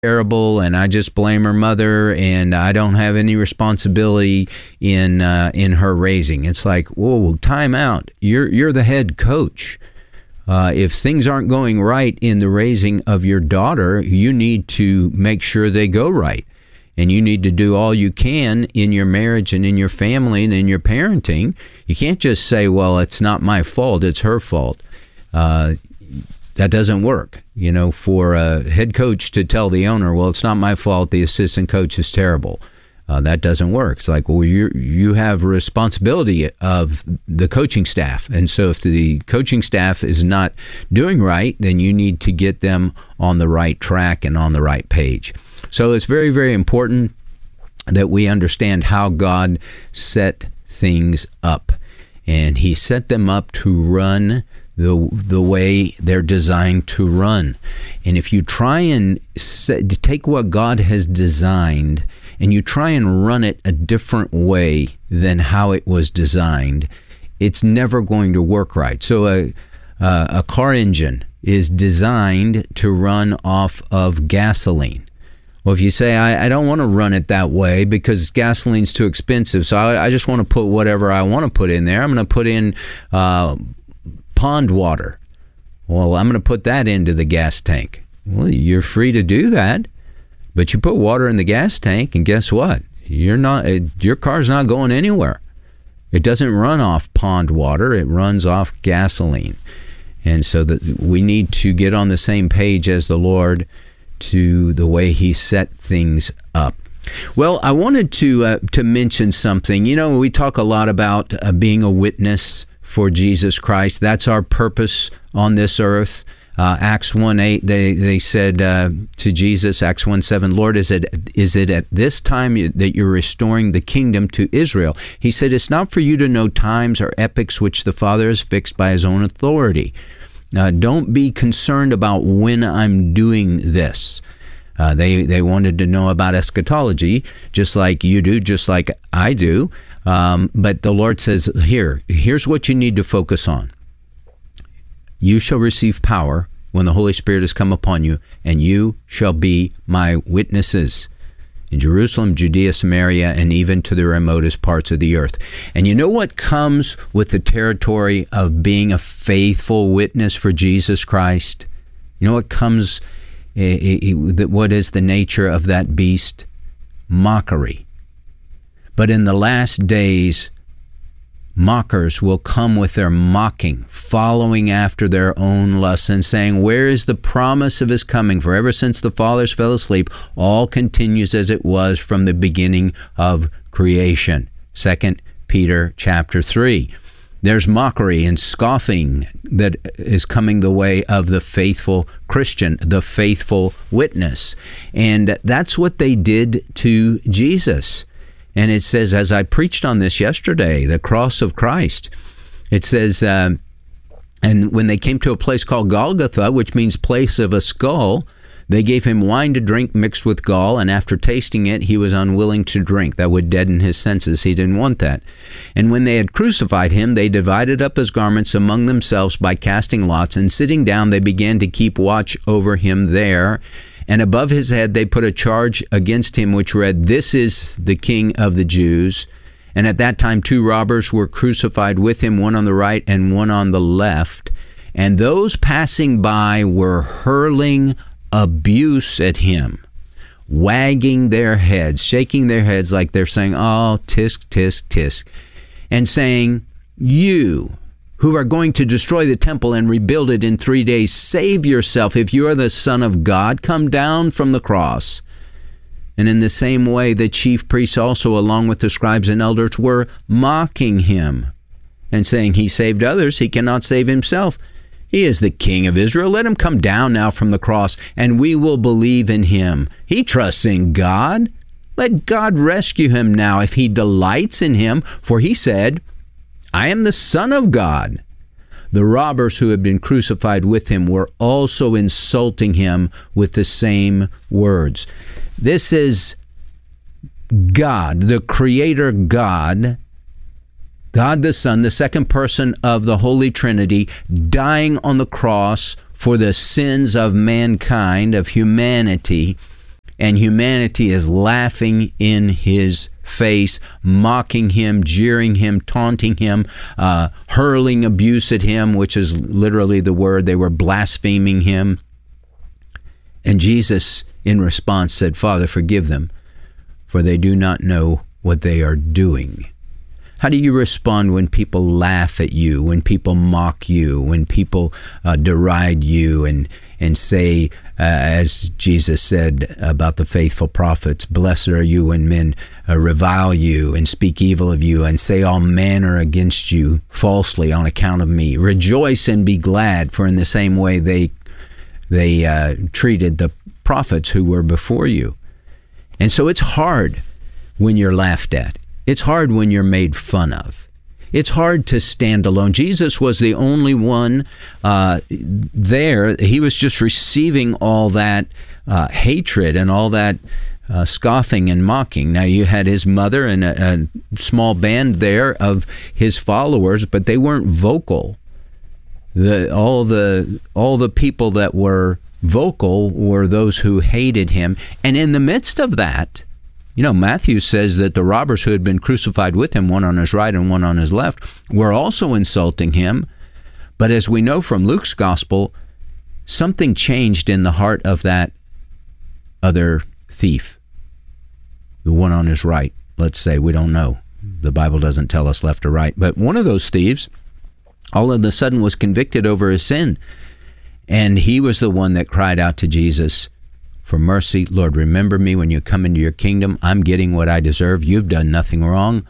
terrible, and I just blame her mother, and I don't have any responsibility in her raising. It's like, whoa, time out. You're the head coach. If things aren't going right in the raising of your daughter, you need to make sure they go right. And you need to do all you can in your marriage and in your family and in your parenting. You can't just say, well, it's not my fault, it's her fault. That doesn't work. For a head coach to tell the owner, well, it's not my fault, the assistant coach is terrible. That doesn't work. It's like, well, you have responsibility of the coaching staff. And so if the coaching staff is not doing right, then you need to get them on the right track and on the right page. So it's very, very important that we understand how God set things up. And he set them up to run the way they're designed to run. And if you try and take what God has designed and you try and run it a different way than how it was designed, it's never going to work right. So a car engine is designed to run off of gasoline. Well, if you say, I don't want to run it that way because gasoline's too expensive, so I just want to put whatever I want to put in there. I'm going to put in pond water. Well, I'm going to put that into the gas tank. Well, you're free to do that, but you put water in the gas tank, and guess what? Your car's not going anywhere. It doesn't run off pond water. It runs off gasoline. And so that we need to get on the same page as the Lord to the way he set things up. Well, I wanted to mention something. We talk a lot about being a witness for Jesus Christ. That's our purpose on this earth. Acts 1:8, they said to Jesus, Acts 1:7, Lord, is it at this time that you're restoring the kingdom to Israel? He said, it's not for you to know times or epochs which the Father has fixed by his own authority. Don't be concerned about when I'm doing this. They wanted to know about eschatology, just like you do, just like I do. But the Lord says, here's what you need to focus on. You shall receive power when the Holy Spirit has come upon you, and you shall be my witnesses in Jerusalem, Judea, Samaria, and even to the remotest parts of the earth. And you know what comes with the territory of being a faithful witness for Jesus Christ? You know what comes, what is the nature of that beast? Mockery. But in the last days, mockers will come with their mocking, following after their own lusts, and saying, where is the promise of his coming? For ever since the fathers fell asleep, all continues as it was from the beginning of creation. 2 Peter chapter 3. There's mockery and scoffing that is coming the way of the faithful Christian, the faithful witness. And that's what they did to Jesus. And it says, as I preached on this yesterday, the cross of Christ, it says, and when they came to a place called Golgotha, which means place of a skull, they gave him wine to drink mixed with gall, and after tasting it, he was unwilling to drink. That would deaden his senses. He didn't want that. And when they had crucified him, they divided up his garments among themselves by casting lots, and sitting down, they began to keep watch over him there. And above his head they put a charge against him which read, This is the King of the Jews. And at that time 2 robbers were crucified with him, one on the right and one on the left. And those passing by were hurling abuse at him, wagging their heads, shaking their heads like they're saying, oh, tisk, tisk, tisk, and saying, you who are going to destroy the temple and rebuild it in 3 days, save yourself. If you are the Son of God, come down from the cross. And in the same way, the chief priests also, along with the scribes and elders, were mocking him and saying, he saved others, he cannot save himself. He is the King of Israel. Let him come down now from the cross, and we will believe in him. He trusts in God. Let God rescue him now if he delights in him, for he said, I am the Son of God. The robbers who had been crucified with him were also insulting him with the same words. This is God, the Creator God, God the Son, the second person of the Holy Trinity, dying on the cross for the sins of mankind, of humanity. and humanity is laughing in his face, mocking him, jeering him, taunting him, hurling abuse at him, which is literally the word. They were blaspheming him. And Jesus, in response, said, Father, forgive them, for they do not know what they are doing. How do you respond when people laugh at you, when people mock you, when people deride you and say, as Jesus said about the faithful prophets, blessed are you when men revile you and speak evil of you and say all manner against you falsely on account of me. Rejoice and be glad, for in the same way they treated the prophets who were before you. And so it's hard when you're laughed at. It's hard when you're made fun of. It's hard to stand alone. Jesus was the only one there. He was just receiving all that hatred and all that scoffing and mocking. Now, you had his mother and a small band there of his followers, but they weren't vocal. All the people that were vocal were those who hated him. And in the midst of that, Matthew says that the robbers who had been crucified with him, one on his right and one on his left, were also insulting him. But as we know from Luke's gospel, something changed in the heart of that other thief, the one on his right. Let's say, we don't know. The Bible doesn't tell us left or right. But one of those thieves all of a sudden was convicted over his sin. And he was the one that cried out to Jesus for mercy. Lord, remember me when you come into your kingdom. I'm getting what I deserve. You've done nothing wrong.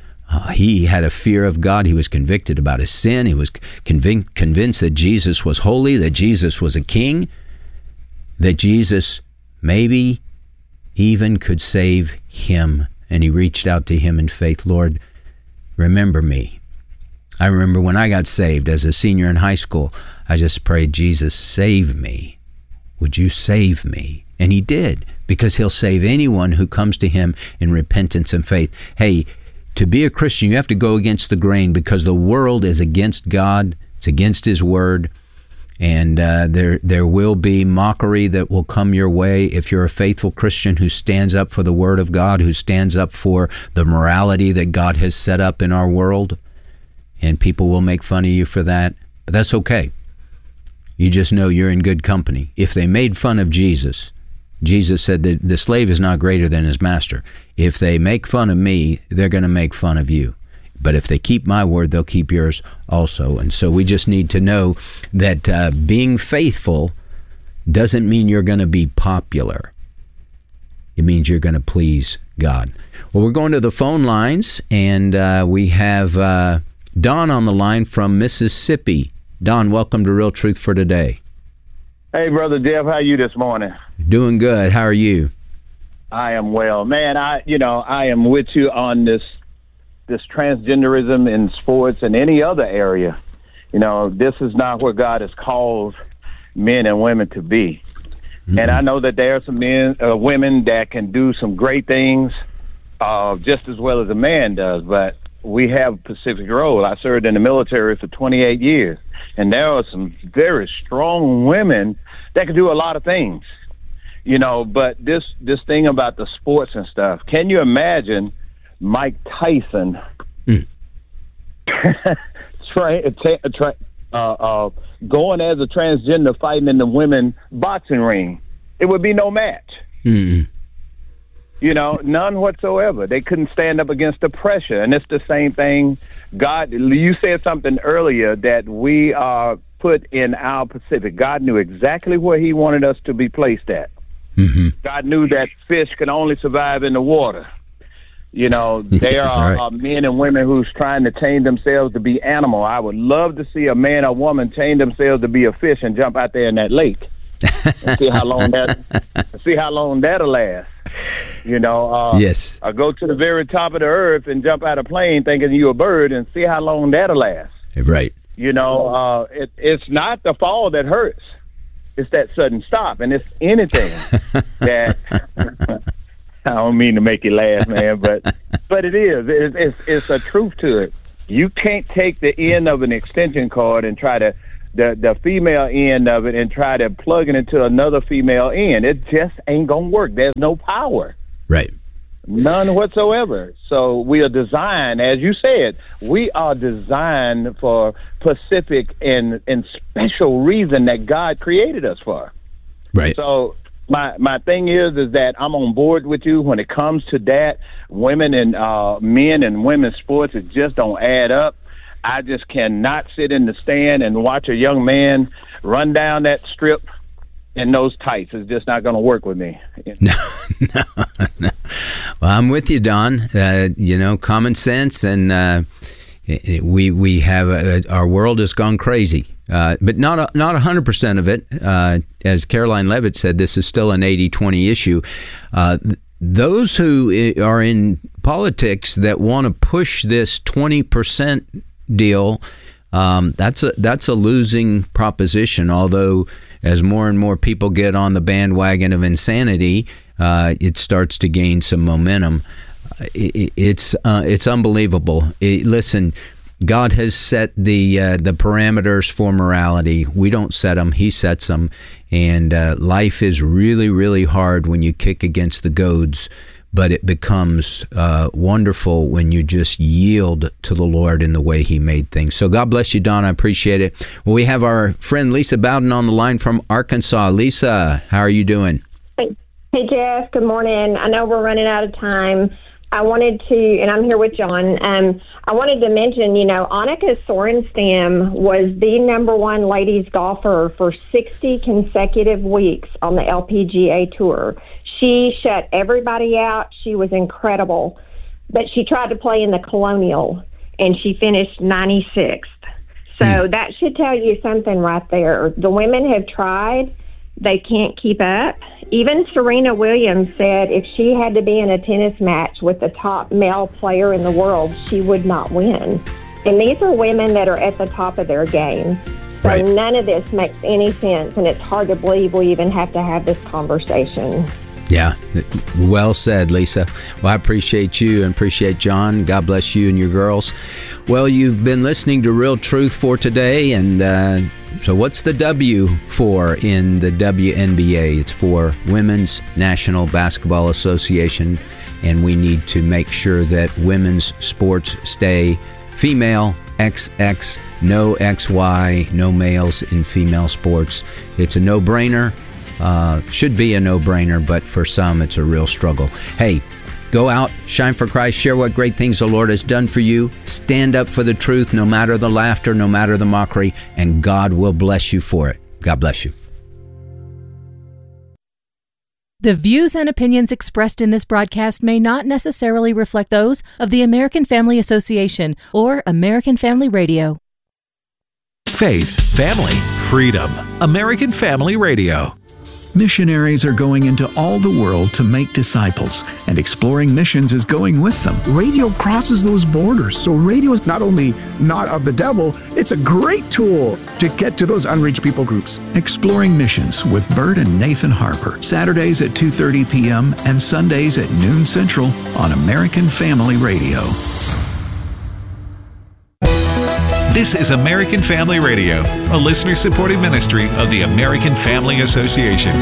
He had a fear of God. He was convicted about his sin. He was convinced that Jesus was holy, that Jesus was a king, that Jesus maybe even could save him. And he reached out to him in faith. Lord, remember me. I remember when I got saved as a senior in high school, I just prayed, Jesus, save me. Would you save me? And he did, because he'll save anyone who comes to him in repentance and faith. Hey, to be a Christian, you have to go against the grain, because the world is against God. It's against his word. And there will be mockery that will come your way if you're a faithful Christian who stands up for the word of God, who stands up for the morality that God has set up in our world. And people will make fun of you for that. But that's okay. You just know you're in good company. If they made fun of Jesus, Jesus said that the slave is not greater than his master. If they make fun of me, they're going to make fun of you. But if they keep my word, they'll keep yours also. And so we just need to know that being faithful doesn't mean you're going to be popular. It means you're going to please God. Well, we're going to the phone lines, and we have Don on the line from Mississippi. Don, welcome to Real Truth for Today. Hey, Brother Jeff, how are you this morning? Doing good. How are you? I am well. Man, I am with you on this transgenderism in sports and any other area. This is not where God has called men and women to be. Mm-hmm. And I know that there are some women that can do some great things just as well as a man does, but we have a specific role. I served in the military for 28 years, and there are some very strong women that can do a lot of things, but this thing about the sports and stuff, can you imagine Mike Tyson going as a transgender fighting in the women boxing ring? It would be no match. Mm-hmm. None whatsoever. They couldn't stand up against the pressure. And it's the same thing. God, you said something earlier that we are put in our Pacific. God knew exactly where he wanted us to be placed at. Mm-hmm. God knew that fish can only survive in the water. There are men and women who's trying to change themselves to be animal. I would love to see a man or woman change themselves to be a fish and jump out there in that lake and see how long that'll last. Yes. Or go to the very top of the earth and jump out of a plane thinking you're a bird and see how long that'll last. Right. It's not the fall that hurts. It's that sudden stop. And it's anything that I don't mean to make you laugh, man, but it is. It's a truth to it. You can't take the end of an extension cord and try to the female end of it and try to plug it into another female end. It just ain't gonna work. There's no power. Right. None whatsoever. So we are designed, as you said, we are designed for specific and special reason that God created us for. Right. So my thing is that I'm on board with you when it comes to that. Women and men and women's sports, it just don't add up. I just cannot sit in the stand and watch a young man run down that strip in those tights. It's just not going to work with me. No. Well, I'm with you, Don. Common sense, and we have our world has gone crazy, but not 100% of it. As Caroline Levitt said, this is still an 80-20 issue. Those who are in politics that want to push this 20% deal, that's a losing proposition. Although, as more and more people get on the bandwagon of insanity, it starts to gain some momentum. It's unbelievable. Listen, God has set the parameters for morality. We don't set them; He sets them. And life is really, really hard when you kick against the goads. But it becomes wonderful when you just yield to the Lord in the way He made things. So God bless you, Don. I appreciate it. Well, we have our friend Lisa Bowden on the line from Arkansas. Lisa, how are you doing? Hey, Jeff. Good morning. I know we're running out of time. I wanted to, and I'm here with John, I wanted to mention, Annika Sorenstam was the number one ladies golfer for 60 consecutive weeks on the LPGA Tour. She shut everybody out. She was incredible. But she tried to play in the Colonial, and she finished 96th. So that should tell you something right there. The women have tried. They can't keep up. Even Serena Williams said if she had to be in a tennis match with the top male player in the world, she would not win. And these are women that are at the top of their game. So Right. None of this makes any sense, and it's hard to believe we even have to have this conversation. Yeah, well said, Lisa. Well, I appreciate you and appreciate John. God bless you and your girls. Well, you've been listening to Real Truth for today, and so what's the W for in the WNBA? It's for Women's National Basketball Association, and we need to make sure that women's sports stay female, XX, no XY, no males in female sports. It's a no-brainer. Should be a no-brainer, but for some, it's a real struggle. Hey, go out, shine for Christ, share what great things the Lord has done for you, stand up for the truth, no matter the laughter, no matter the mockery, and God will bless you for it. God bless you. The views and opinions expressed in this broadcast may not necessarily reflect those of the American Family Association or American Family Radio. Faith, family, freedom. American Family Radio. Missionaries are going into all the world to make disciples, and Exploring Missions is going with them. Radio crosses those borders, so radio is not only not of the devil, it's a great tool to get to those unreached people groups. Exploring Missions with Bert and Nathan Harper, Saturdays at 2:30 p.m. and Sundays at noon Central on American Family Radio. This is American Family Radio, a listener-supported ministry of the American Family Association.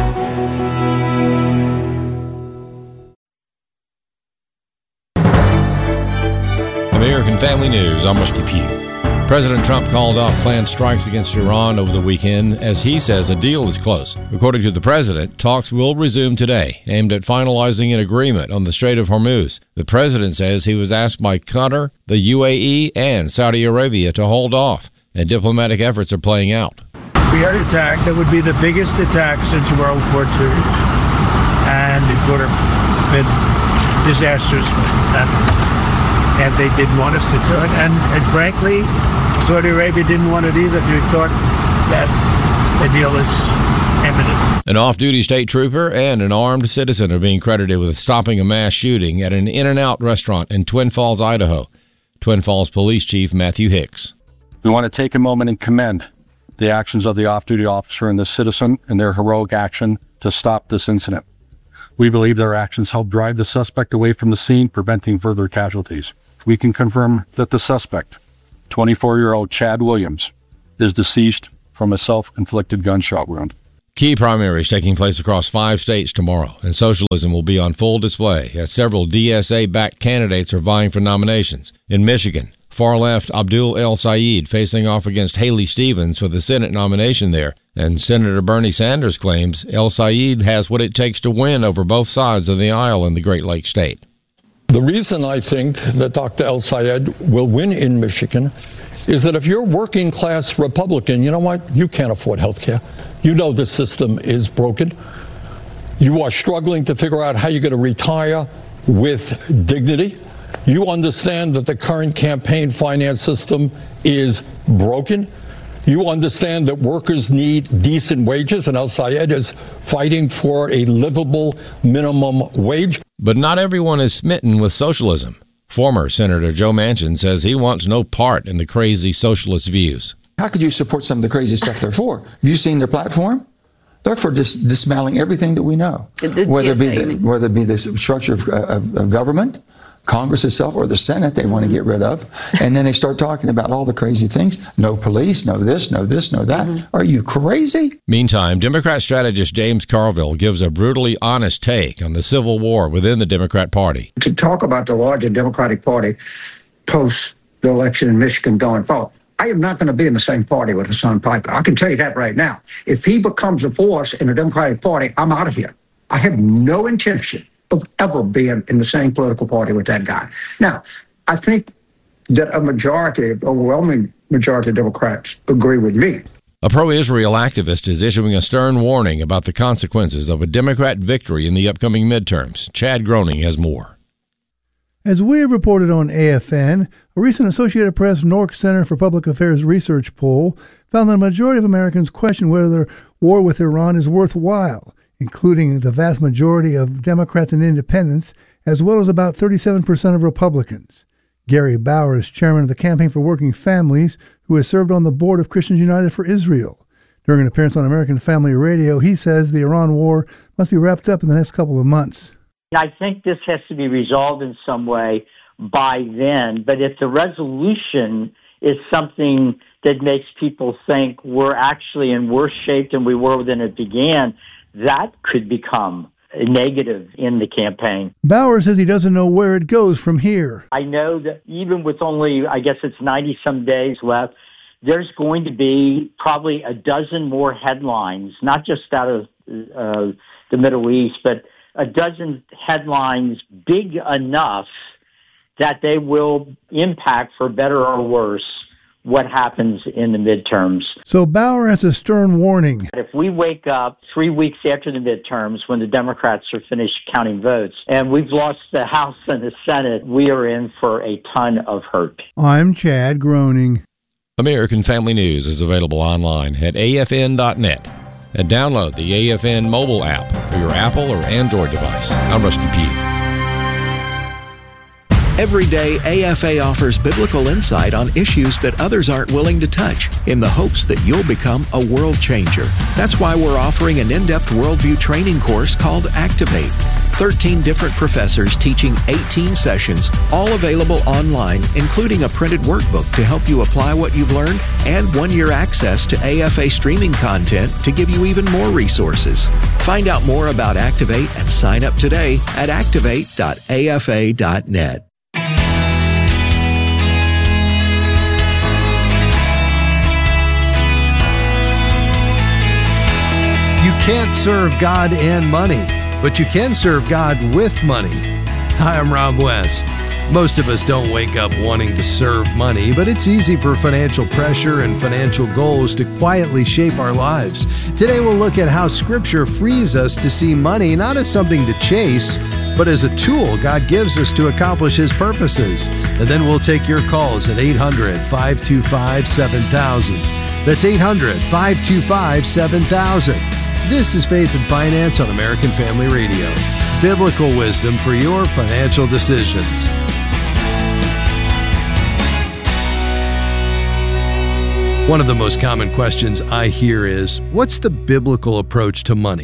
American Family News, I'm Rusty Pugh. President Trump called off planned strikes against Iran over the weekend as he says a deal is close. According to the president, talks will resume today, aimed at finalizing an agreement on the Strait of Hormuz. The president says he was asked by Qatar, the UAE, and Saudi Arabia to hold off, and diplomatic efforts are playing out. We had an attack that would be the biggest attack since World War II, and it would have been disastrous. And they didn't want us to do it. And frankly, Saudi Arabia didn't want it either. They thought that the deal is imminent. An off-duty state trooper and an armed citizen are being credited with stopping a mass shooting at an In-N-Out restaurant in Twin Falls, Idaho. Twin Falls Police Chief Matthew Hicks. We want to take a moment and commend the actions of the off-duty officer and the citizen in their heroic action to stop this incident. We believe their actions helped drive the suspect away from the scene, preventing further casualties. We can confirm that the suspect, 24-year-old Chad Williams, is deceased from a self-inflicted gunshot wound. Key primaries taking place across 5 states tomorrow, and socialism will be on full display as several DSA-backed candidates are vying for nominations. In Michigan, far-left Abdul El Sayed facing off against Haley Stevens for the Senate nomination there, and Senator Bernie Sanders claims El Sayed has what it takes to win over both sides of the aisle in the Great Lakes state. The reason I think that Dr. El Sayed will win in Michigan is that if you're a working class Republican, you know what? You can't afford health care. You know the system is broken. You are struggling to figure out how you're going to retire with dignity. You understand that the current campaign finance system is broken. You understand that workers need decent wages, and El Sayed is fighting for a livable minimum wage. But not everyone is smitten with socialism. Former Senator Joe Manchin says he wants no part in the crazy socialist views. How could you support some of the crazy stuff they're for? Have you seen their platform? They're for dismantling everything that we know, whether it be the structure of government, Congress itself, or the Senate they want to get rid of. And then they start talking about all the crazy things. No police, no this, no this, no that. Are you crazy? Meantime, Democrat strategist James Carville gives a brutally honest take on the civil war within the Democrat Party. To talk about the larger Democratic Party post the election in Michigan going forward, I am not going to be in the same party with Hassan Piker. I can tell you that right now. If he becomes a force in the Democratic Party, I'm out of here. I have no intention of ever being in the same political party with that guy. Now, I think that overwhelming majority of Democrats agree with me. A pro-Israel activist is issuing a stern warning about the consequences of a Democrat victory in the upcoming midterms. Chad Groening has more. As we have reported on AFN, a recent Associated Press Nork Center for Public Affairs research poll found that a majority of Americans question whether war with Iran is worthwhile, including the vast majority of Democrats and independents, as well as about 37% of Republicans. Gary Bauer is chairman of the Campaign for Working Families, who has served on the board of Christians United for Israel. During an appearance on American Family Radio, he says the Iran war must be wrapped up in the next couple of months. I think this has to be resolved in some way by then. But if the resolution is something that makes people think we're actually in worse shape than we were when it began, that could become a negative in the campaign. Bauer says he doesn't know where it goes from here. I know that even with only, I guess it's 90-some days left, there's going to be probably a dozen more headlines, not just out of the Middle East, but a dozen headlines big enough that they will impact, for better or worse, what happens in the midterms. So Bauer has a stern warning. If we wake up 3 weeks after the midterms when the Democrats are finished counting votes and we've lost the House and the Senate, we are in for a ton of hurt. I'm Chad Groening. American Family News is available online at afn.net. And download the AFN mobile app for your Apple or Android device. I'm Rusty Pugh. Every day, AFA offers biblical insight on issues that others aren't willing to touch in the hopes that you'll become a world changer. That's why we're offering an in-depth worldview training course called Activate. 13 different professors teaching 18 sessions, all available online, including a printed workbook to help you apply what you've learned and 1-year access to AFA streaming content to give you even more resources. Find out more about Activate and sign up today at activate.afa.net. You can't serve God and money, but you can serve God with money. Hi, I'm Rob West. Most of us don't wake up wanting to serve money, but it's easy for financial pressure and financial goals to quietly shape our lives. Today we'll look at how Scripture frees us to see money not as something to chase, but as a tool God gives us to accomplish His purposes. And then we'll take your calls at 800-525-7000. That's 800-525-7000. This is Faith and Finance on American Family Radio. Biblical wisdom for your financial decisions. One of the most common questions I hear is, what's the biblical approach to money?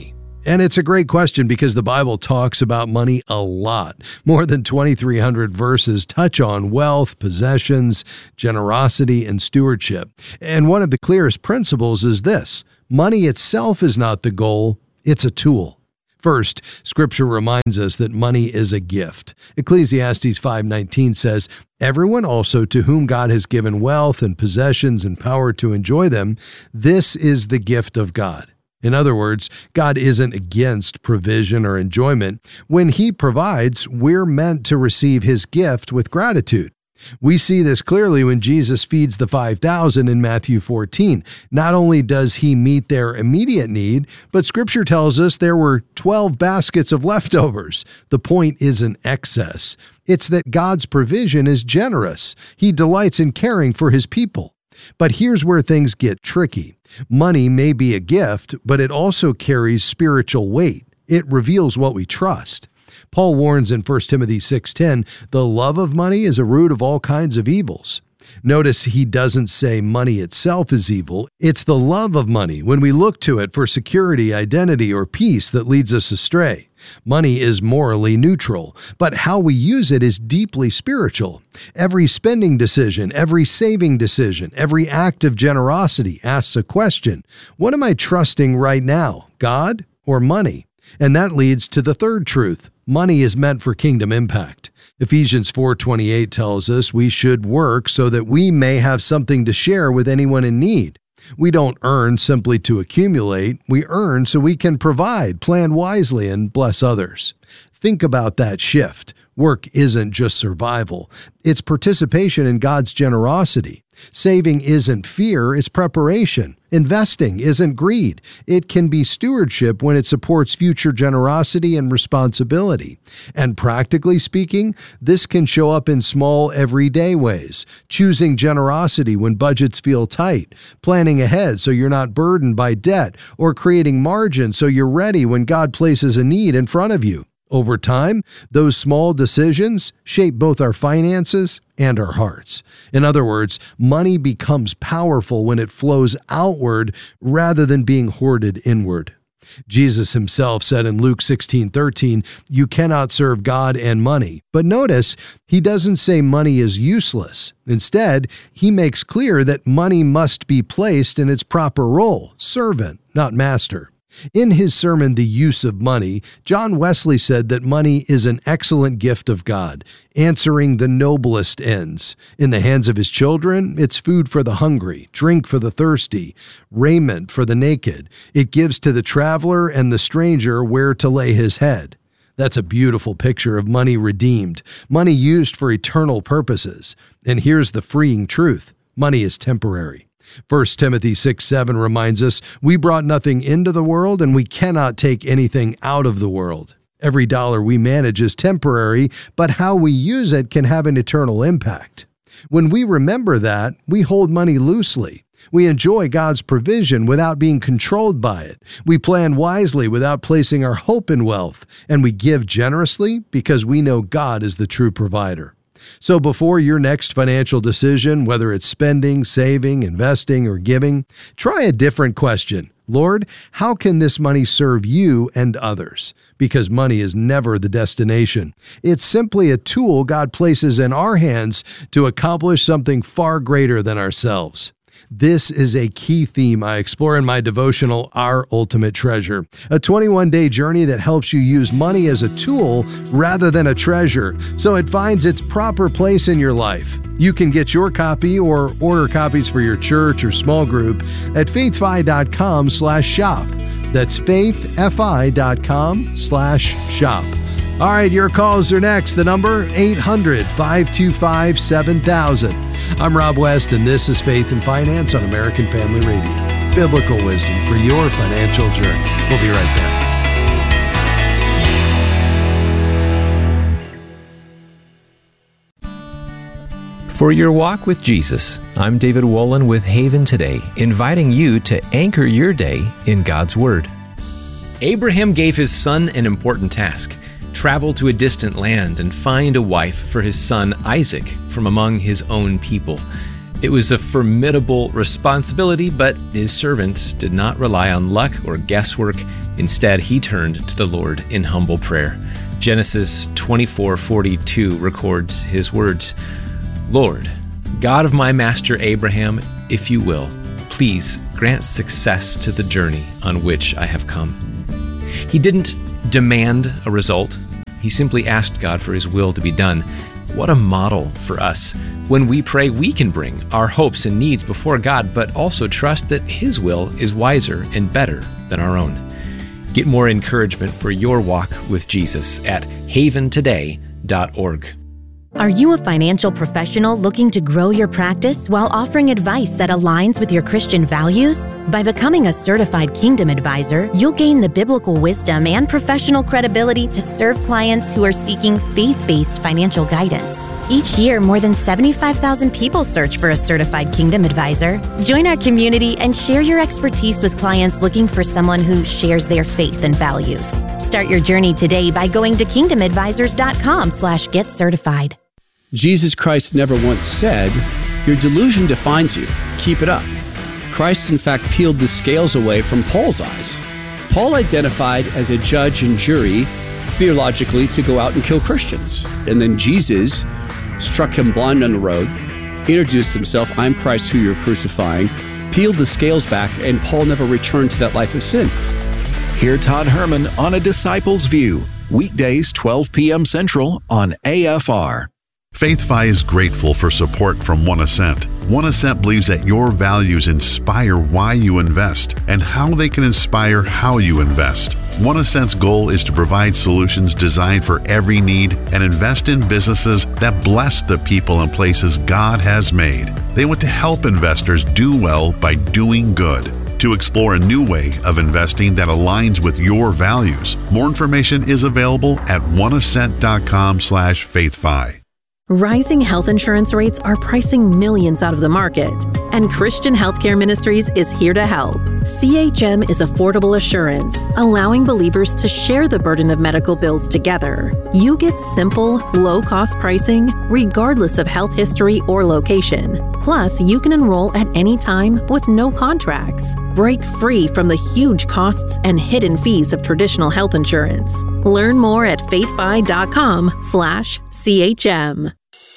And it's a great question because the Bible talks about money a lot. More than 2,300 verses touch on wealth, possessions, generosity, and stewardship. And one of the clearest principles is this: money itself is not the goal, it's a tool. First, Scripture reminds us that money is a gift. Ecclesiastes 5:19 says, "Everyone also to whom God has given wealth and possessions and power to enjoy them, this is the gift of God." In other words, God isn't against provision or enjoyment. When He provides, we're meant to receive His gift with gratitude. We see this clearly when Jesus feeds the 5,000 in Matthew 14. Not only does He meet their immediate need, but Scripture tells us there were 12 baskets of leftovers. The point isn't excess. It's that God's provision is generous. He delights in caring for His people. But here's where things get tricky. Money may be a gift, but it also carries spiritual weight. It reveals what we trust. Paul warns in 1 Timothy 6:10, "The love of money is a root of all kinds of evils." Notice he doesn't say money itself is evil. It's the love of money when we look to it for security, identity, or peace that leads us astray. Money is morally neutral, but how we use it is deeply spiritual. Every spending decision, every saving decision, every act of generosity asks a question: what am I trusting right now, God or money? And that leads to the third truth: money is meant for kingdom impact. Ephesians 4:28 tells us we should work so that we may have something to share with anyone in need. We don't earn simply to accumulate. We earn so we can provide, plan wisely, and bless others. Think about that shift. Work isn't just survival. It's participation in God's generosity. Saving isn't fear, it's preparation. Investing isn't greed. It can be stewardship when it supports future generosity and responsibility. And practically speaking, this can show up in small, everyday ways. Choosing generosity when budgets feel tight, planning ahead so you're not burdened by debt, or creating margin so you're ready when God places a need in front of you. Over time, those small decisions shape both our finances and our hearts. In other words, money becomes powerful when it flows outward rather than being hoarded inward. Jesus himself said in Luke 16:13, "You cannot serve God and money." But notice, he doesn't say money is useless. Instead, he makes clear that money must be placed in its proper role, servant, not master. In his sermon, The Use of Money, John Wesley said that money is an excellent gift of God, answering the noblest ends. In the hands of his children, it's food for the hungry, drink for the thirsty, raiment for the naked. It gives to the traveler and the stranger where to lay his head. That's a beautiful picture of money redeemed, money used for eternal purposes. And here's the freeing truth: money is temporary. 1 Timothy 6:7 reminds us, "We brought nothing into the world, and we cannot take anything out of the world." Every dollar we manage is temporary, but how we use it can have an eternal impact. When we remember that, we hold money loosely. We enjoy God's provision without being controlled by it. We plan wisely without placing our hope in wealth, and we give generously because we know God is the true provider. So before your next financial decision, whether it's spending, saving, investing, or giving, try a different question. Lord, how can this money serve you and others? Because money is never the destination. It's simply a tool God places in our hands to accomplish something far greater than ourselves. This is a key theme I explore in my devotional, Our Ultimate Treasure, a 21-day journey that helps you use money as a tool rather than a treasure, so it finds its proper place in your life. You can get your copy or order copies for your church or small group at faithfi.com/shop. That's faithfi.com/shop. All right, your calls are next. The number, 800-525-7000. I'm Rob West, and this is Faith and Finance on American Family Radio. Biblical wisdom for your financial journey. We'll be right back. For your walk with Jesus, I'm David Wolin with Haven Today, inviting you to anchor your day in God's Word. Abraham gave his son an important task: travel to a distant land and find a wife for his son Isaac from among his own people. It was a formidable responsibility, but his servant did not rely on luck or guesswork. Instead, he turned to the Lord in humble prayer. Genesis 24:42 records his words, "Lord, God of my master Abraham, if you will, please grant success to the journey on which I have come." He didn't demand a result. He simply asked God for his will to be done. What a model for us. When we pray, we can bring our hopes and needs before God, but also trust that his will is wiser and better than our own. Get more encouragement for your walk with Jesus at haventoday.org. Are you a financial professional looking to grow your practice while offering advice that aligns with your Christian values? By becoming a certified Kingdom Advisor, you'll gain the biblical wisdom and professional credibility to serve clients who are seeking faith-based financial guidance. Each year, more than 75,000 people search for a certified Kingdom Advisor. Join our community and share your expertise with clients looking for someone who shares their faith and values. Start your journey today by going to kingdomadvisors.com/get-certified. Jesus Christ never once said, "Your delusion defines you. Keep it up." Christ, in fact, peeled the scales away from Paul's eyes. Paul identified as a judge and jury, theologically, to go out and kill Christians. And then Jesus struck him blind on the road, introduced himself, "I'm Christ who you're crucifying," peeled the scales back, and Paul never returned to that life of sin. Hear Todd Herman on A Disciple's View, weekdays 12 p.m. Central on AFR. FaithFi is grateful for support from One Ascent. One Ascent believes that your values inspire why you invest and how they can inspire how you invest. One Ascent's goal is to provide solutions designed for every need and invest in businesses that bless the people and places God has made. They want to help investors do well by doing good. To explore a new way of investing that aligns with your values, more information is available at oneascent.com/faithfi. Rising health insurance rates are pricing millions out of the market, and Christian Healthcare Ministries is here to help. CHM is affordable assurance, allowing believers to share the burden of medical bills together. You get simple, low-cost pricing, regardless of health history or location. Plus, you can enroll at any time with no contracts. Break free from the huge costs and hidden fees of traditional health insurance. Learn more at faithfi.com/CHM.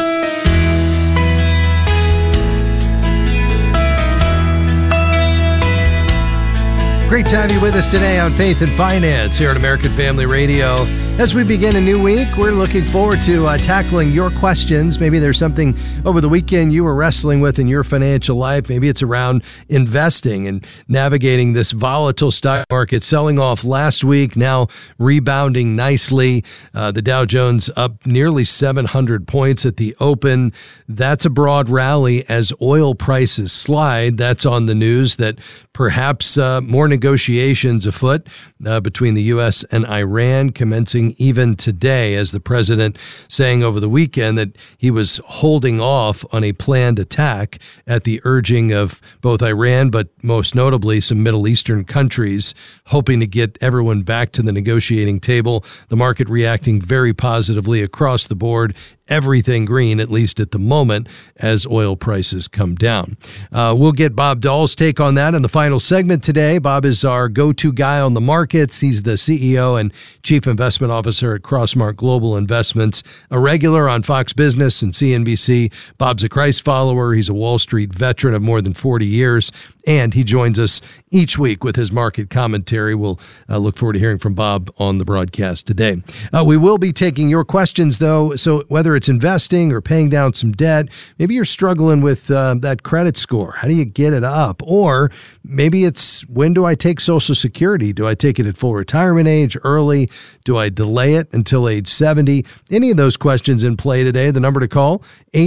Great to have you with us today on Faith and Finance here at American Family Radio. As we begin a new week, we're looking forward to tackling your questions. Maybe there's something over the weekend you were wrestling with in your financial life. Maybe it's around investing and navigating this volatile stock market, selling off last week, now rebounding nicely. The Dow Jones up nearly 700 points at the open. That's a broad rally as oil prices slide. That's on the news that perhaps more negotiations afoot between the U.S. and Iran commencing even today, as the president saying over the weekend that he was holding off on a planned attack at the urging of both Iran, but most notably some Middle Eastern countries, hoping to get everyone back to the negotiating table. The market reacting very positively across the board. Everything green, at least at the moment, as oil prices come down. We'll get Bob Dahl's take on that in the final segment today. Bob is our go-to guy on the markets. He's the CEO and Chief Investment Officer at Crossmark Global Investments, a regular on Fox Business and CNBC. Bob's a Christ follower. He's a Wall Street veteran of more than 40 years, and he joins us each week with his market commentary. We'll look forward to hearing from Bob on the broadcast today. We will be taking your questions, though, so whether it's investing or paying down some debt, maybe you're struggling with that credit score. How do you get it up? Or maybe it's, when do I take Social Security? Do I take it at full retirement age, early? Do I delay it until age 70? Any of those questions in play today. The number to call,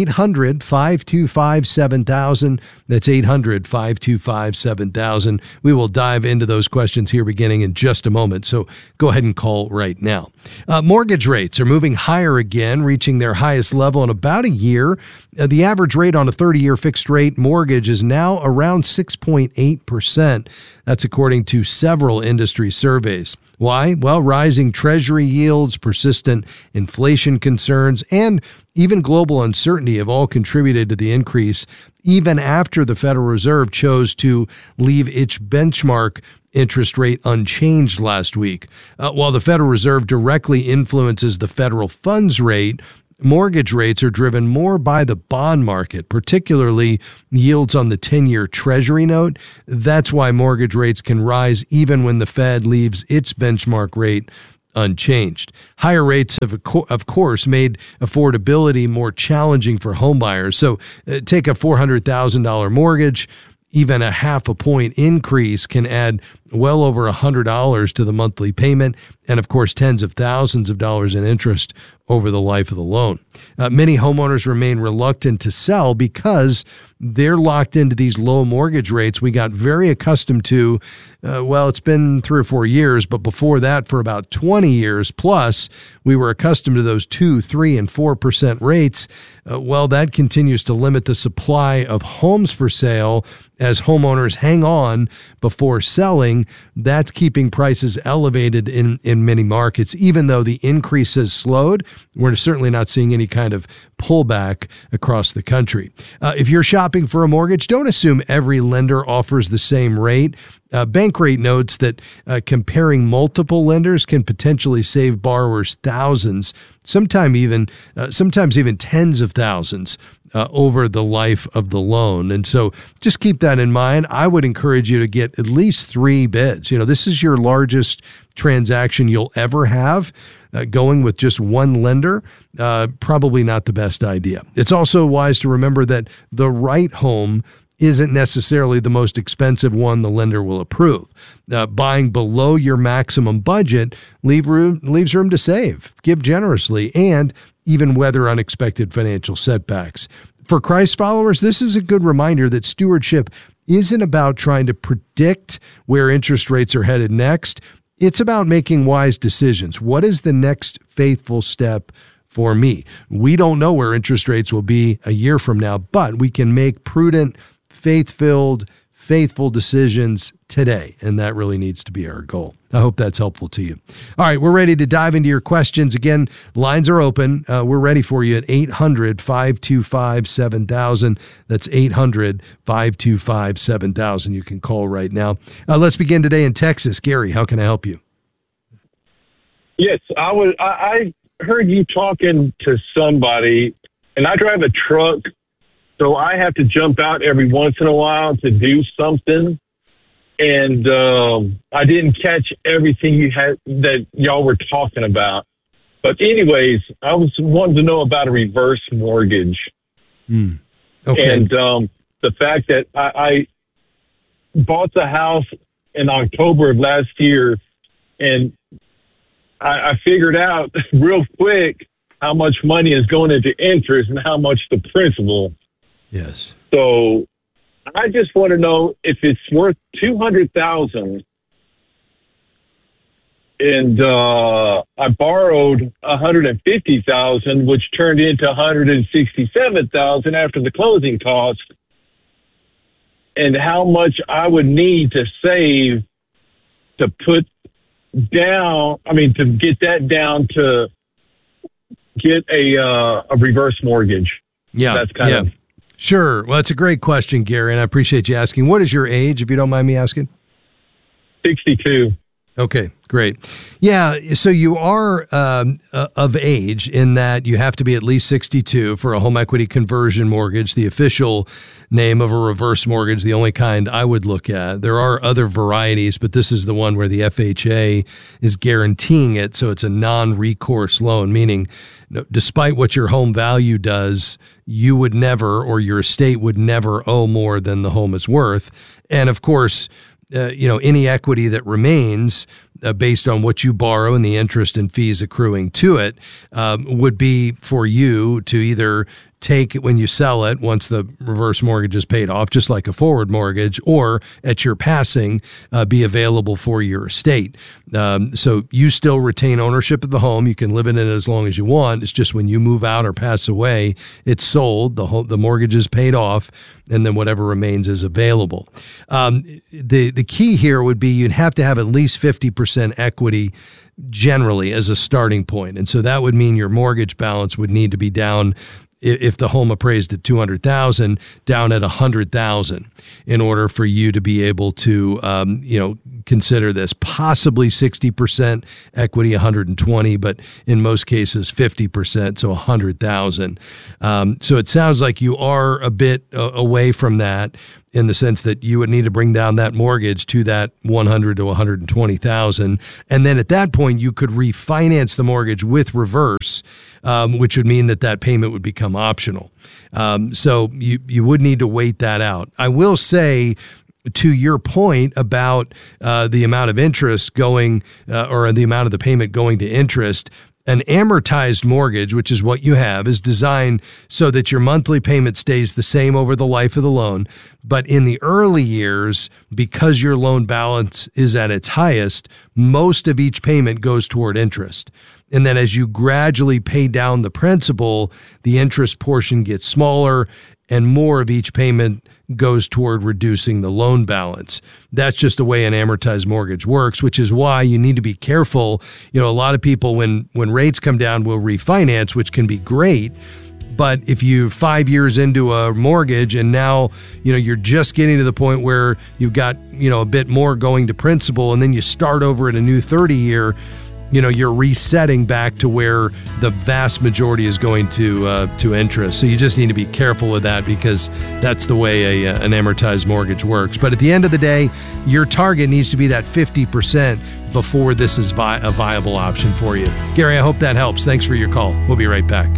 800-525-7000. That's 800-525-7000. We will dive into those questions here beginning in just a moment, so go ahead and call right now. Mortgage rates are moving higher again, reaching their highest level in about a year. The average rate on a 30-year fixed-rate mortgage is now around 6.8%. That's according to several industry surveys. Why? Well, rising Treasury yields, persistent inflation concerns, and even global uncertainty have all contributed to the increase, even after the Federal Reserve chose to leave its benchmark interest rate unchanged last week. While the Federal Reserve directly influences the federal funds rate, mortgage rates are driven more by the bond market, particularly yields on the 10-year Treasury note. That's why mortgage rates can rise even when the Fed leaves its benchmark rate unchanged. Higher rates have, of course, made affordability more challenging for homebuyers. So take a $400,000 mortgage. Even a half a point increase can add well over $100 to the monthly payment, and of course, tens of thousands of dollars in interest over the life of the loan. Many homeowners remain reluctant to sell because they're locked into these low mortgage rates we got very accustomed to. It's been 3 or 4 years, but before that, for about 20 years plus, we were accustomed to those 2%, 3%, and 4% rates. That continues to limit the supply of homes for sale as homeowners hang on before selling. That's keeping prices elevated in many markets. Even though the increase has slowed, we're certainly not seeing any kind of pullback across the country. If you're shopping for a mortgage, don't assume every lender offers the same rate. Bankrate notes that comparing multiple lenders can potentially save borrowers thousands, sometimes even tens of thousands over the life of the loan. And so just keep that in mind. I would encourage you to get at least 3 bids. This is your largest transaction you'll ever have. Going with just one lender, probably not the best idea. It's also wise to remember that the right home isn't necessarily the most expensive one the lender will approve. Buying below your maximum budget leaves room to save, give generously, and even weather unexpected financial setbacks. For Christ followers, this is a good reminder that stewardship isn't about trying to predict where interest rates are headed next. It's about making wise decisions. What is the next faithful step for me? We don't know where interest rates will be a year from now, but we can make prudent, faith-filled, faithful decisions today, and that really needs to be our goal. I hope that's helpful to you. All right, we're ready to dive into your questions. Again, lines are open. We're ready for you at 800-525-7000. That's 800-525-7000. You can call right now. Let's begin today in Texas. Gary, how can I help you? Yes, I heard you talking to somebody, and I drive a truck, so I have to jump out every once in a while to do something. And I didn't catch everything that y'all were talking about. But anyways, I was wanting to know about a reverse mortgage. Okay. And the fact that I bought the house in October of last year, and I figured out real quick how much money is going into interest and how much the principal. Yes. So I just want to know if it's worth $200,000, and I borrowed $150,000, which turned into $167,000 after the closing cost, and how much I would need to save to put down. To get that down to get a reverse mortgage. Yeah. That's kind of. Sure. Well, it's a great question, Gary, and I appreciate you asking. What is your age, if you don't mind me asking? 62. Okay, great. Yeah, so you are of age in that you have to be at least 62 for a home equity conversion mortgage, the official name of a reverse mortgage, the only kind I would look at. There are other varieties, but this is the one where the FHA is guaranteeing it, so it's a non-recourse loan, meaning despite what your home value does, you would never, or your estate would never owe more than the home is worth. And of course, any equity that remains based on what you borrow and the interest and fees accruing to it would be for you to either take it when you sell it once the reverse mortgage is paid off, just like a forward mortgage, or at your passing be available for your estate. So you still retain ownership of the home. You can live in it as long as you want. It's just when you move out or pass away, it's sold, the mortgage is paid off, and then whatever remains is available. The key here would be you'd have to have at least 50% equity generally as a starting point. And so that would mean your mortgage balance would need to be down if the home appraised at $200,000 down at $100,000 in order for you to be able to, consider this. Possibly 60% equity, 120, but in most cases 50%, so 100,000. So it sounds like you are a bit away from that, in the sense that you would need to bring down that mortgage to that 100 to 120,000, and then at that point you could refinance the mortgage with reverse, which would mean that payment would become optional. So you would need to wait that out. I will say, to your point about the amount of interest going, or the amount of the payment going to interest, an amortized mortgage, which is what you have, is designed so that your monthly payment stays the same over the life of the loan. But in the early years, because your loan balance is at its highest, most of each payment goes toward interest. And then as you gradually pay down the principal, the interest portion gets smaller and more of each payment goes toward reducing the loan balance. That's just the way an amortized mortgage works, which is why you need to be careful. A lot of people, when rates come down, will refinance, which can be great. But if you're 5 years into a mortgage and now, you're just getting to the point where you've got, a bit more going to principal, and then you start over at a new 30-year, you're resetting back to where the vast majority is going to interest. So you just need to be careful with that, because that's the way an amortized mortgage works. But at the end of the day, your target needs to be that 50% before this is a viable option for you. Gary, I hope that helps. Thanks for your call. We'll be right back.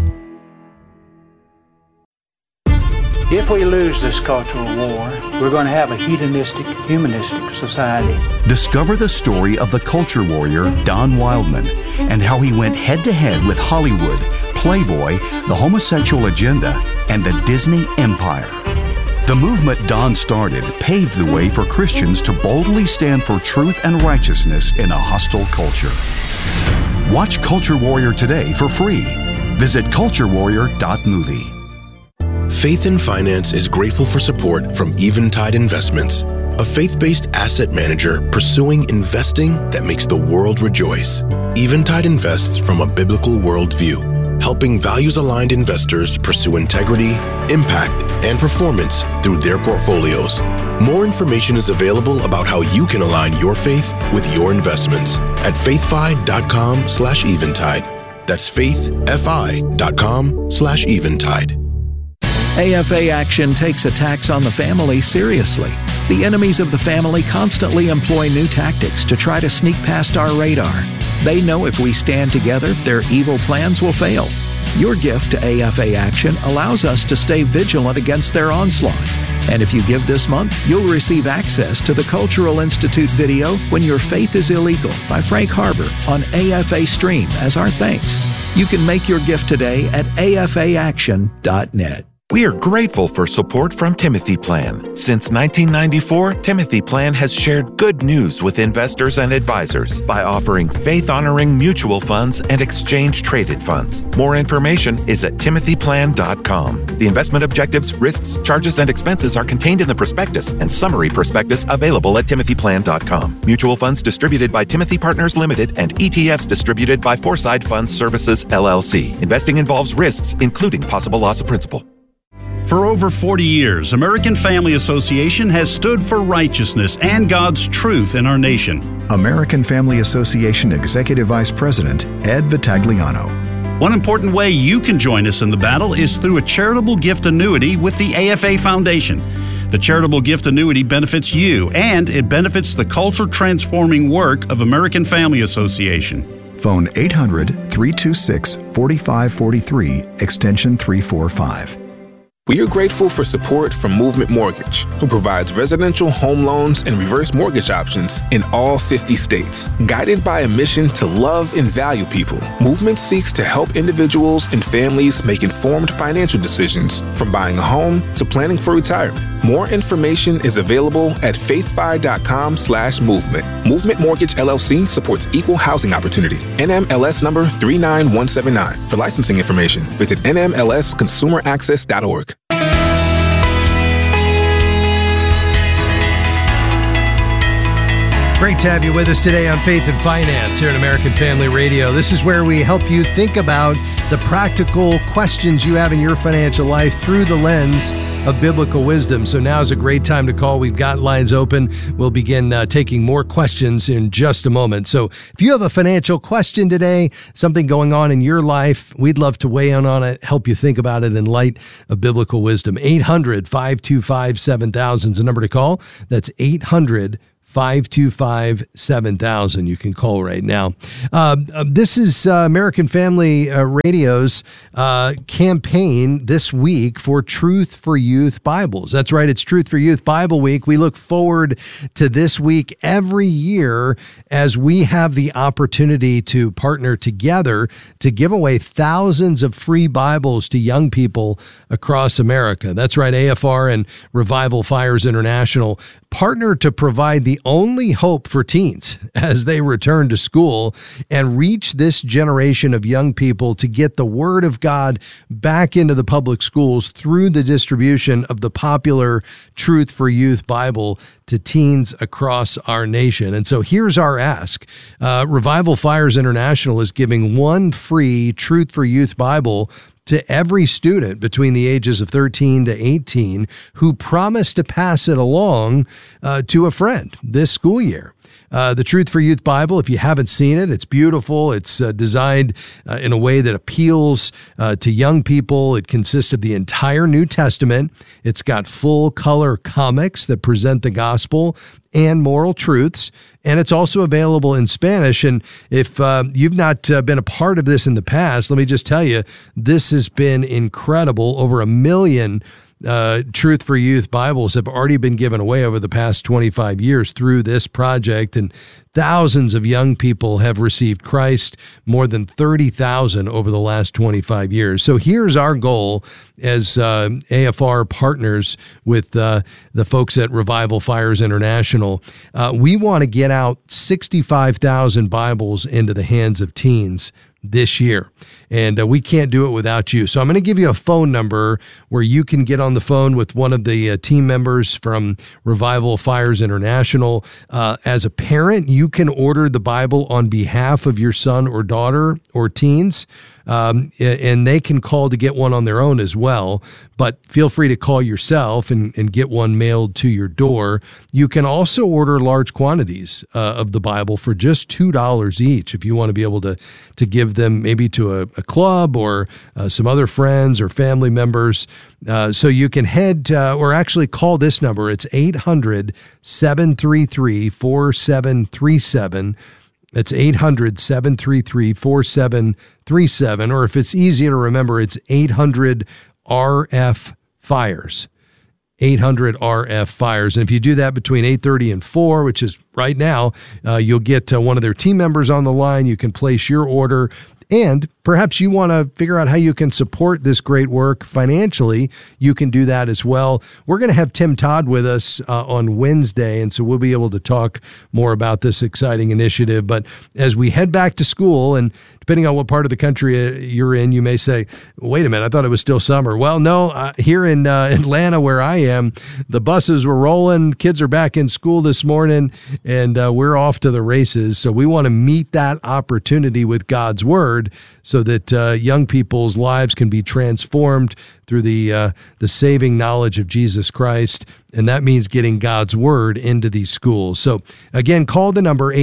If we lose this cultural war, we're going to have a hedonistic, humanistic society. Discover the story of the culture warrior Don Wildman and how he went head-to-head with Hollywood, Playboy, the homosexual agenda, and the Disney empire. The movement Don started paved the way for Christians to boldly stand for truth and righteousness in a hostile culture. Watch Culture Warrior today for free. Visit culturewarrior.movie. Faith in Finance is grateful for support from Eventide Investments, a faith-based asset manager pursuing investing that makes the world rejoice. Eventide invests from a biblical worldview, helping values-aligned investors pursue integrity, impact, and performance through their portfolios. More information is available about how you can align your faith with your investments at faithfi.com/eventide. That's faithfi.com/eventide. AFA Action takes attacks on the family seriously. The enemies of the family constantly employ new tactics to try to sneak past our radar. They know if we stand together, their evil plans will fail. Your gift to AFA Action allows us to stay vigilant against their onslaught. And if you give this month, you'll receive access to the Cultural Institute video, When Your Faith is Illegal, by Frank Harbor on AFA Stream as our thanks. You can make your gift today at afaaction.net. We are grateful for support from Timothy Plan. Since 1994, Timothy Plan has shared good news with investors and advisors by offering faith-honoring mutual funds and exchange-traded funds. More information is at timothyplan.com. The investment objectives, risks, charges, and expenses are contained in the prospectus and summary prospectus available at timothyplan.com. Mutual funds distributed by Timothy Partners Limited and ETFs distributed by Foreside Funds Services, LLC. Investing involves risks, including possible loss of principal. For over 40 years, American Family Association has stood for righteousness and God's truth in our nation. American Family Association Executive Vice President Ed Vitagliano. One important way you can join us in the battle is through a charitable gift annuity with the AFA Foundation. The charitable gift annuity benefits you, and it benefits the culture-transforming work of American Family Association. Phone 800-326-4543, extension 345. We are grateful for support from Movement Mortgage, who provides residential home loans and reverse mortgage options in all 50 states. Guided by a mission to love and value people, Movement seeks to help individuals and families make informed financial decisions, from buying a home to planning for retirement. More information is available at faithfi.com/movement. Movement Mortgage LLC supports equal housing opportunity. NMLS number 39179. For licensing information, visit nmlsconsumeraccess.org. Great to have you with us today on Faith and Finance here at American Family Radio. This is where we help you think about the practical questions you have in your financial life through the lens of biblical wisdom. So now is a great time to call. We've got lines open. We'll begin taking more questions in just a moment. So if you have a financial question today, something going on in your life, we'd love to weigh in on it, help you think about it in light of biblical wisdom. 800-525-7000 is the number to call. That's 800-525-7000. You can call right now. This is American Family Radio's campaign this week for Truth for Youth Bibles. That's right, it's Truth for Youth Bible Week. We look forward to this week every year as we have the opportunity to partner together to give away thousands of free Bibles to young people across America. That's right, AFR and Revival Fires International partner to provide the only hope for teens as they return to school and reach this generation of young people to get the Word of God back into the public schools through the distribution of the popular Truth for Youth Bible to teens across our nation. And so here's our ask. Revival Fires International is giving one free Truth for Youth Bible to every student between the ages of 13 to 18 who promised to pass it along to a friend this school year. The Truth for Youth Bible, if you haven't seen it, it's beautiful. It's designed in a way that appeals to young people. It consists of the entire New Testament. It's got full color comics that present the gospel and moral truths, and it's also available in Spanish. And if you've not been a part of this in the past, let me just tell you, this has been incredible. Over 1 million Truth for Youth Bibles have already been given away over the past 25 years through this project, and thousands of young people have received Christ, more than 30,000 over the last 25 years. So here's our goal as AFR partners with the folks at Revival Fires International. We want to get out 65,000 Bibles into the hands of teens this year. And we can't do it without you. So I'm going to give you a phone number where you can get on the phone with one of the team members from Revival Fires International. As a parent, you can order the Bible on behalf of your son or daughter or teens. And they can call to get one on their own as well, but feel free to call yourself and get one mailed to your door. You can also order large quantities of the Bible for just $2 each if you want to be able to give them maybe to a club or some other friends or family members. So you can head or actually call this number. It's 800-733-4737. It's 800-733-4737, or if it's easier to remember, it's 800-RF-FIRES. 800-RF-FIRES. And if you do that between 8:30 and 4, which is right now, you'll get one of their team members on the line. You can place your order. And perhaps you want to figure out how you can support this great work financially. You can do that as well. We're going to have Tim Todd with us on Wednesday, and so we'll be able to talk more about this exciting initiative. But as we head back to school, and depending on what part of the country you're in, you may say, wait a minute, I thought it was still summer. Well, no, here in Atlanta where I am, the buses were rolling, kids are back in school this morning, and we're off to the races. So we want to meet that opportunity with God's Word so that young people's lives can be transformed through the saving knowledge of Jesus Christ. And that means getting God's Word into these schools. So again, call the number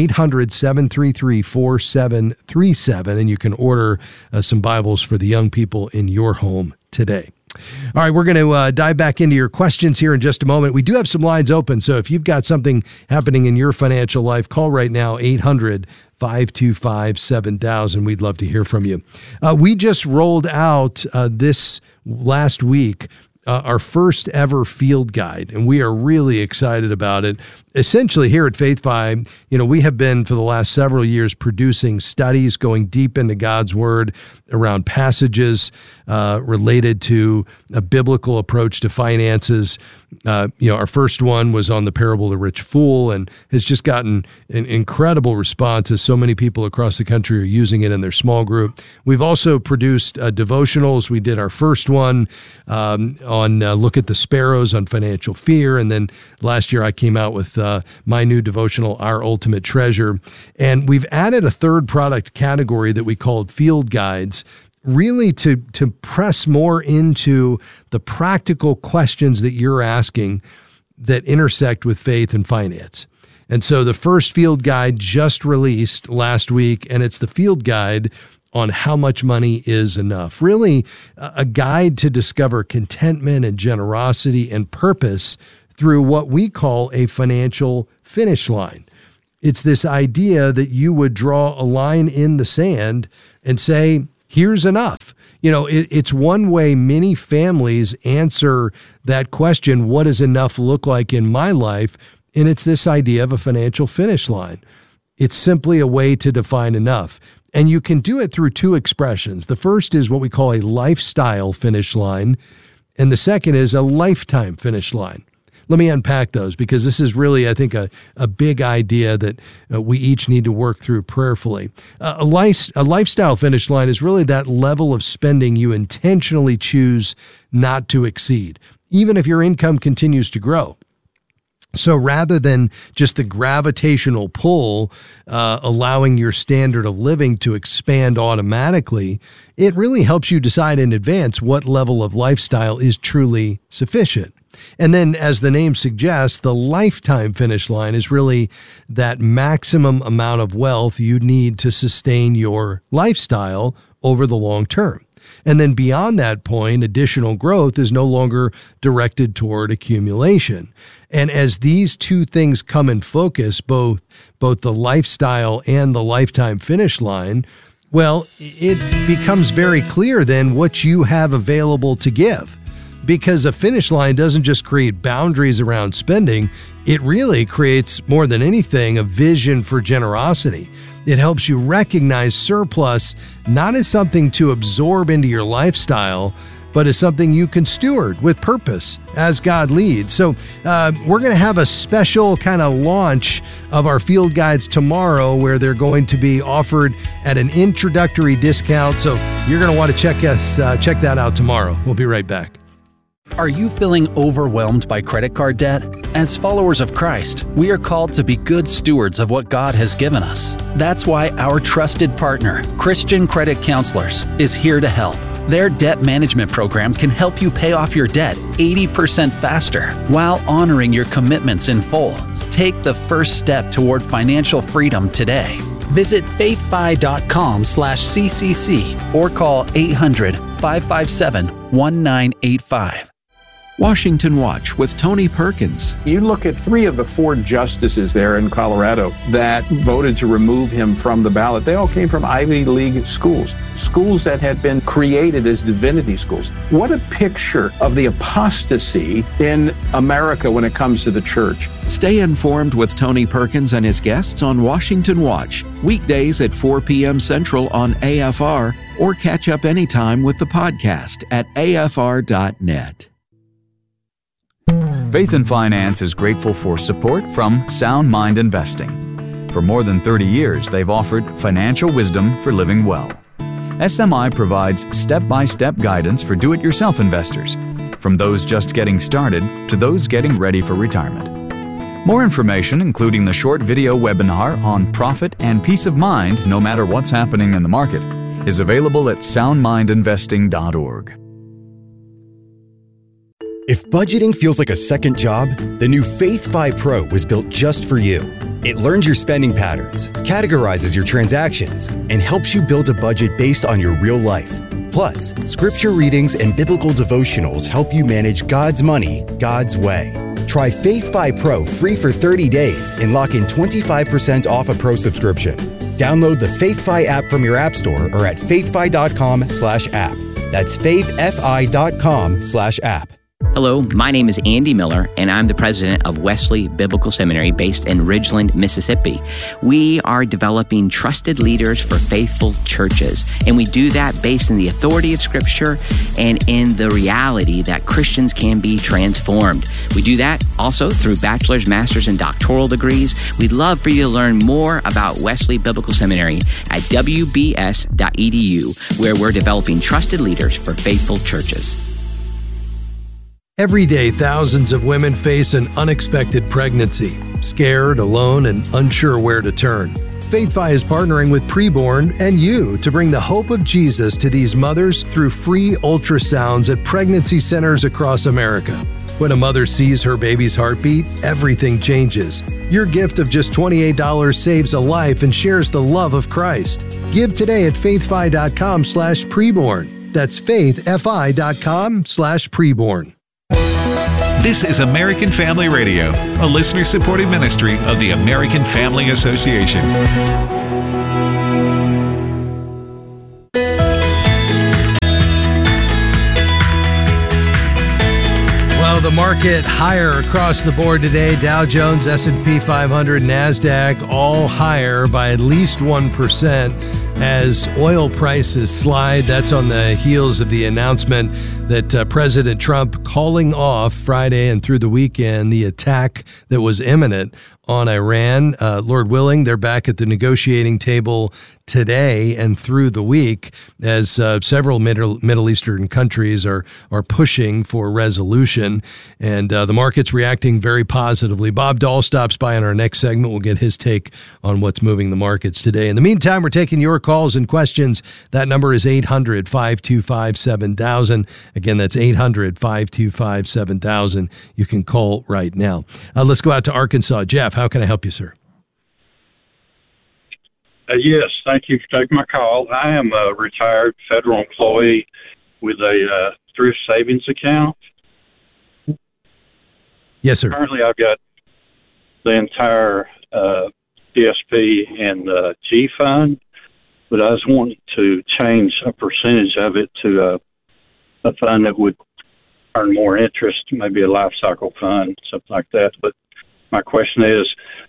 800-733-4737, and you can order some Bibles for the young people in your home today. All right, we're going to dive back into your questions here in just a moment. We do have some lines open, so if you've got something happening in your financial life, call right now, 800-525-7000. We'd love to hear from you. We just rolled out this last week our first ever field guide, and we are really excited about it. Essentially, here at Faith Fi, we have been for the last several years producing studies going deep into God's Word around passages related to a biblical approach to finances. Our first one was on the parable of the rich fool, and has just gotten an incredible response as so many people across the country are using it in their small group. We've also produced devotionals. We did our first one on Look at the Sparrows on financial fear, and then last year I came out with my new devotional, Our Ultimate Treasure. And we've added a third product category that we called Field Guides, really to press more into the practical questions that you're asking that intersect with faith and finance. And so the first field guide just released last week, and it's the field guide on how much money is enough. Really a guide to discover contentment and generosity and purpose through what we call a financial finish line. It's this idea that you would draw a line in the sand and say, here's enough. You know, it's one way many families answer that question, what does enough look like in my life? And it's this idea of a financial finish line. It's simply a way to define enough. And you can do it through two expressions. The first is what we call a lifestyle finish line, and the second is a lifetime finish line. Let me unpack those, because this is really, I think, a big idea that we each need to work through prayerfully. A lifestyle finish line is really that level of spending you intentionally choose not to exceed, even if your income continues to grow. So rather than just the gravitational pull allowing your standard of living to expand automatically, it really helps you decide in advance what level of lifestyle is truly sufficient. And then, as the name suggests, the lifetime finish line is really that maximum amount of wealth you need to sustain your lifestyle over the long term. And then beyond that point, additional growth is no longer directed toward accumulation. And as these two things come in focus, both the lifestyle and the lifetime finish line, well, it becomes very clear then what you have available to give. Because a finish line doesn't just create boundaries around spending, it really creates, more than anything, a vision for generosity. It helps you recognize surplus not as something to absorb into your lifestyle, but as something you can steward with purpose as God leads. So we're going to have a special kind of launch of our field guides tomorrow, where they're going to be offered at an introductory discount. So you're going to want to check that out tomorrow. We'll be right back. Are you feeling overwhelmed by credit card debt? As followers of Christ, we are called to be good stewards of what God has given us. That's why our trusted partner, Christian Credit Counselors, is here to help. Their debt management program can help you pay off your debt 80% faster while honoring your commitments in full. Take the first step toward financial freedom today. Visit faithfi.com/CCC or call 800-557-1985. Washington Watch with Tony Perkins. You look at 3 of the 4 justices there in Colorado that voted to remove him from the ballot. They all came from Ivy League schools that had been created as divinity schools. What a picture of the apostasy in America when it comes to the church. Stay informed with Tony Perkins and his guests on Washington Watch, weekdays at 4 p.m. Central on AFR, or catch up anytime with the podcast at afr.net. Faith and Finance is grateful for support from Sound Mind Investing. For more than 30 years, they've offered financial wisdom for living well. SMI provides step-by-step guidance for do-it-yourself investors, from those just getting started to those getting ready for retirement. More information, including the short video webinar on profit and peace of mind no matter what's happening in the market, is available at soundmindinvesting.org. If budgeting feels like a second job, the new FaithFi Pro was built just for you. It learns your spending patterns, categorizes your transactions, and helps you build a budget based on your real life. Plus, scripture readings and biblical devotionals help you manage God's money, God's way. Try FaithFi Pro free for 30 days and lock in 25% off a Pro subscription. Download the FaithFi app from your app store or at faithfi.com/app. That's faithfi.com/app. Hello, my name is Andy Miller, and I'm the president of Wesley Biblical Seminary based in Ridgeland, Mississippi. We are developing trusted leaders for faithful churches, and we do that based in the authority of Scripture and in the reality that Christians can be transformed. We do that also through bachelor's, master's, and doctoral degrees. We'd love for you to learn more about Wesley Biblical Seminary at wbs.edu, where we're developing trusted leaders for faithful churches. Every day, thousands of women face an unexpected pregnancy, scared, alone, and unsure where to turn. FaithFi is partnering with Preborn and you to bring the hope of Jesus to these mothers through free ultrasounds at pregnancy centers across America. When a mother sees her baby's heartbeat, everything changes. Your gift of just $28 saves a life and shares the love of Christ. Give today at faithfi.com/preborn. That's faithfi.com/preborn. This is American Family Radio, a listener-supported ministry of the American Family Association. Well, the market higher across the board today. Dow Jones, S&P 500, NASDAQ, all higher by at least 1%. As oil prices slide. That's on the heels of the announcement that President Trump calling off Friday and through the weekend the attack that was imminent on Iran. Lord willing, they're back at the negotiating table today and through the week as several Middle Eastern countries are pushing for resolution. And the market's reacting very positively. Bob Dahl stops by in our next segment. We'll get his take on what's moving the markets today. In the meantime, we're taking your calls and questions. That number is 800-525-7000. Again, that's 800-525-7000. You can call right now. Let's go out to Arkansas. Jeff, how can I help you, sir? Yes, thank you for taking my call. I am a retired federal employee with a thrift savings account. Yes, sir. Currently, I've got the entire TSP and G fund, but I was wanting to change a percentage of it to a fund that would earn more interest, maybe a life cycle fund, something like that. But my question is,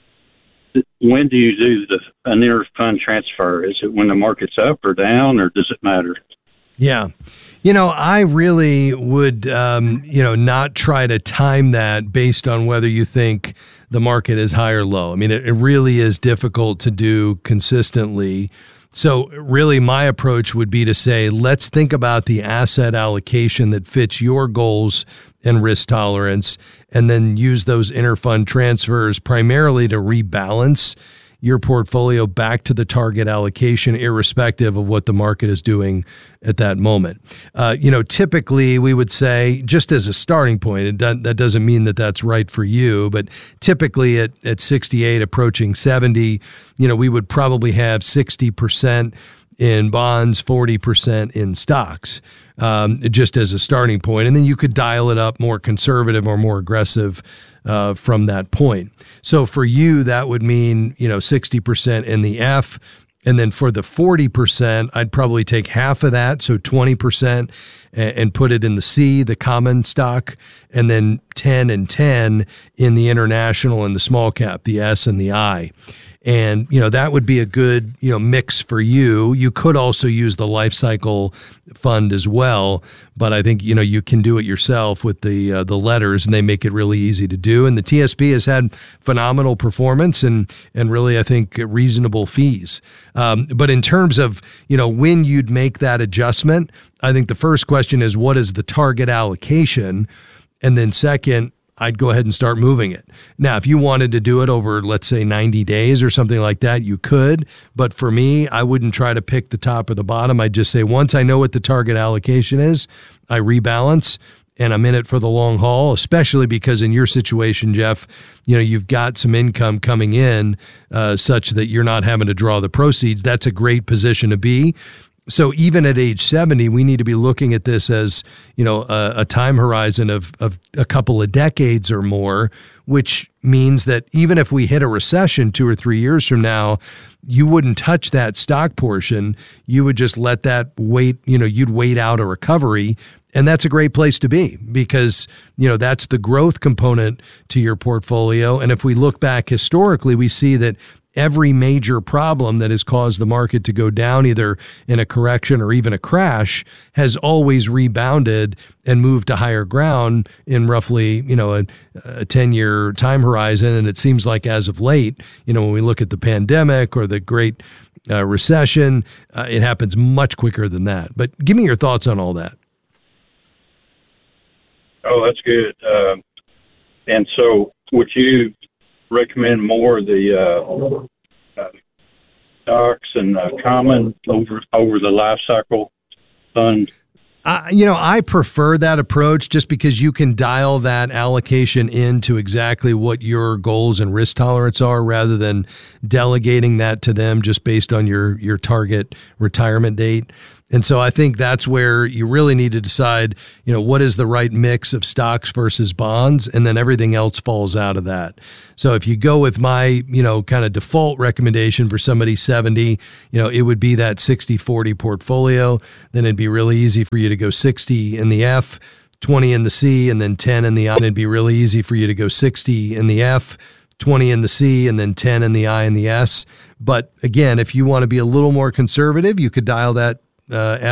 when do you do an inter-fund transfer? Is it when the market's up or down, or does it matter? Yeah. I really would, not try to time that based on whether you think the market is high or low. I mean, it really is difficult to do consistently. So really my approach would be to say, let's think about the asset allocation that fits your goals and risk tolerance, and then use those interfund transfers primarily to rebalance your portfolio back to the target allocation, irrespective of what the market is doing at that moment. Typically we would say, just as a starting point, that doesn't mean that that's right for you, but typically at 68, approaching 70, we would probably have 60% in bonds, 40% in stocks, just as a starting point. And then you could dial it up more conservative or more aggressive from that point. So for you, that would mean, 60% in the F. And then for the 40%, I'd probably take half of that, so 20%, and put it in the C, the common stock, and then 10 and 10 in the international and the small cap, the S and the I. And, that would be a good, mix for you. You could also use the life cycle fund as well. But I think, you can do it yourself with the letters, and they make it really easy to do. And the TSP has had phenomenal performance and really, I think, reasonable fees. But in terms of, when you'd make that adjustment, I think the first question is, what is the target allocation? And then second, I'd go ahead and start moving it. Now, if you wanted to do it over, let's say, 90 days or something like that, you could. But for me, I wouldn't try to pick the top or the bottom. I'd just say, once I know what the target allocation is, I rebalance, and I'm in it for the long haul, especially because in your situation, Jeff, you've got some income coming in such that you're not having to draw the proceeds. That's a great position to be. So even at age 70, we need to be looking at this as, a time horizon of a couple of decades or more, which means that even if we hit a recession 2 or 3 years from now, you wouldn't touch that stock portion. You would just let that wait, you'd wait out a recovery. And that's a great place to be because, that's the growth component to your portfolio. And if we look back historically, we see that every major problem that has caused the market to go down, either in a correction or even a crash, has always rebounded and moved to higher ground in roughly, a 10-year time horizon. And it seems like as of late, when we look at the pandemic or the Great Recession, it happens much quicker than that. But give me your thoughts on all that. Oh, that's good. And so would you recommend more of the stocks and common over the life cycle fund? I prefer that approach just because you can dial that allocation into exactly what your goals and risk tolerance are rather than delegating that to them just based on your target retirement date. And so I think that's where you really need to decide, what is the right mix of stocks versus bonds, and then everything else falls out of that. So if you go with my, kind of default recommendation for somebody 70, it would be that 60-40 portfolio. Then it'd be really easy for you to go 60 in the F, 20 in the C, and then 10 in the I. And it'd be really easy for you to go 60 in the F, 20 in the C, and then 10 in the I and the S. But again, if you want to be a little more conservative, you could dial that